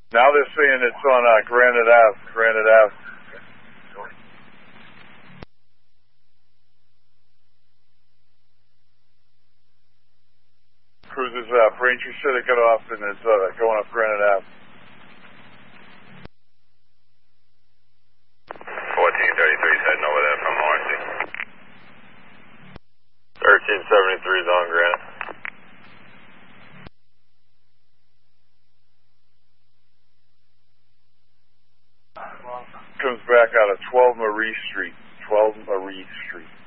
Now they're saying it's on Granite Ave. Granite Ave. Cruises Braintree City cut off and it's going up Granite Ave. 1433 heading over there from Marcy. 1373 is on Granite. Comes back out of 12 Marie Street. 12 Marie Street.